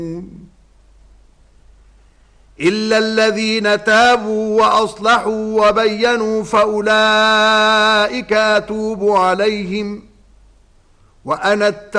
إلا الذين تابوا وأصلحوا وبينوا فأولئك أتوب عليهم وأنا